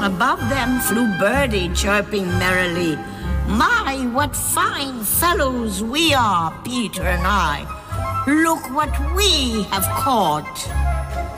Above them flew Birdie, chirping merrily. My, what fine fellows we are, Peter and I. Look what we have caught.